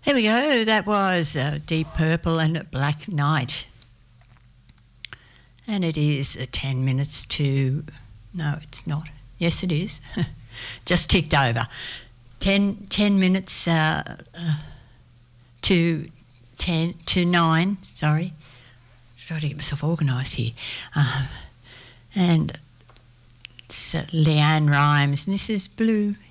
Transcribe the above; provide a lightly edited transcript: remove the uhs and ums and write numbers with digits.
There we go. That was Deep Purple and Black Knight. And it is 10 minutes to... No, it's not. Yes, it is. Just ticked over. 10 minutes to 9, sorry. Trying to get myself organised here. And it's Leanne Rimes, and this is Blue